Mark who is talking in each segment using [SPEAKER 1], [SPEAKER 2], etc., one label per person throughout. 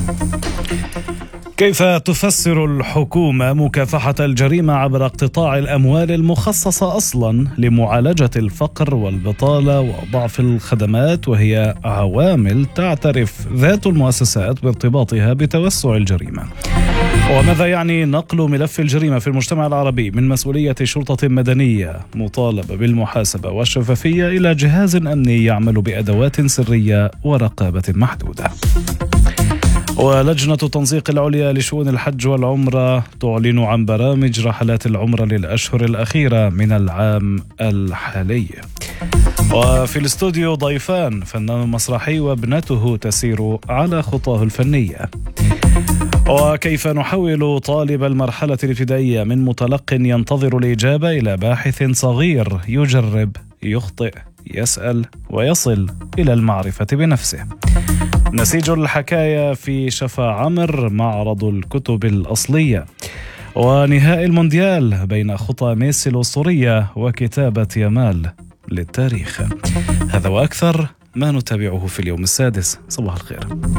[SPEAKER 1] كيف تفسر الحكومة مكافحة الجريمة عبر اقتطاع الأموال المخصصة أصلا لمعالجة الفقر والبطالة وضعف الخدمات، وهي عوامل تعترف ذات المؤسسات بارتباطها بتوسع الجريمة؟ وماذا يعني نقل ملف الجريمة في المجتمع العربي من مسؤولية شرطة مدنية مطالبة بالمحاسبة والشفافية إلى جهاز أمني يعمل بأدوات سرية ورقابة محدودة؟ ولجنة التنسيق العليا لشؤون الحج والعمرة تعلن عن برامج رحلات العمرة للأشهر الأخيرة من العام الحالي. وفي الاستوديو ضيفان، فنان مسرحي وابنته تسير على خطاه الفنية. وكيف نحول طالب المرحلة الابتدائية من متلق ينتظر الإجابة إلى باحث صغير يجرب، يخطئ، يسأل ويصل إلى المعرفة بنفسه. نسيج الحكاية في شفا عمر، معرض الكتب الأصلية. ونهائي المونديال بين خطى ميسي الأسطورية وكتابة يامال للتاريخ. هذا وأكثر ما نتابعه في اليوم السادس. صباح الخير.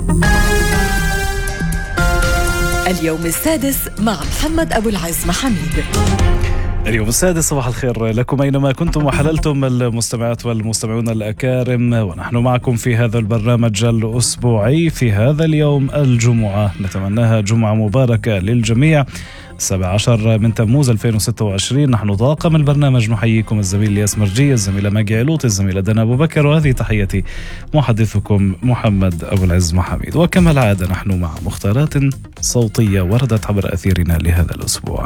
[SPEAKER 2] اليوم السادس مع محمد أبو العز محميد.
[SPEAKER 1] اليوم السادس، صباح الخير لكم أينما كنتم وحللتم المستمعات والمستمعون الأكارم، ونحن معكم في هذا البرنامج الأسبوعي في هذا اليوم الجمعة. نتمناها جمعة مباركة للجميع. 17 من تموز 2026. نحن طاقم البرنامج نحييكم، الزميل الياس مرجي، الزميلة ماجي علوط، الزميلة دنا أبو بكر، وهذه تحيتي محدثكم محمد أبو العز محميد. وكما العادة نحن مع مختارات صوتية وردت عبر أثيرنا لهذا الأسبوع.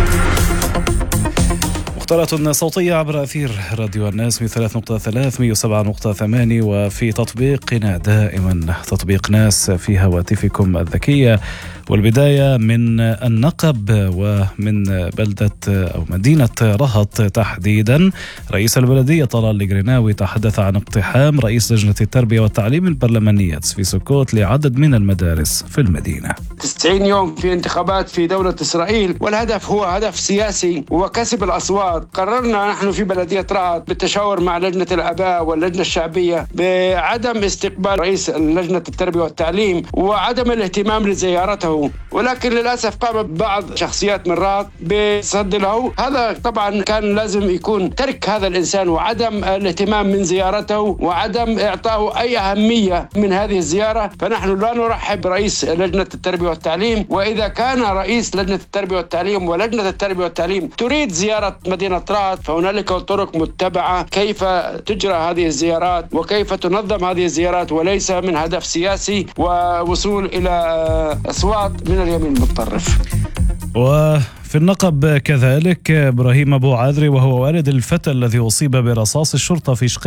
[SPEAKER 1] مختارات صوتية عبر أثير راديو الناس 103.3 107.8، وفي تطبيقنا دائما تطبيق ناس في هواتفكم الذكية. والبداية من النقب ومن بلدة أو مدينة رهط تحديدا. رئيس البلدية طلال القرناوي تحدث عن اقتحام رئيس لجنة التربية والتعليم البرلمانية في سكوت لعدد من المدارس في المدينة.
[SPEAKER 3] 90 يوم في انتخابات في دولة إسرائيل، والهدف هو هدف سياسي وكسب الأصوات. قررنا نحن في بلدية رهط بالتشاور مع لجنة الآباء واللجنة الشعبية بعدم استقبال رئيس لجنة التربية والتعليم وعدم الاهتمام لزيارته، ولكن للأسف قام بعض شخصيات من رهط بصد له. هذا طبعا كان لازم يكون ترك هذا الإنسان وعدم الاهتمام من زيارته وعدم إعطائه أي أهمية من هذه الزيارة. فنحن لا نرحب برئيس لجنة التربية والتعليم، وإذا كان رئيس لجنة التربية والتعليم ولجنة التربية والتعليم تريد زيارة مدينة رهط، فهنالك طرق متبعة كيف تجرى هذه الزيارات وكيف تنظم هذه الزيارات، وليس من هدف سياسي ووصول إلى أصوات من اليمين المتطرف.
[SPEAKER 1] وفي النقب كذلك إبراهيم أبو عذري، وهو والد الفتى الذي أصيب برصاص الشرطة في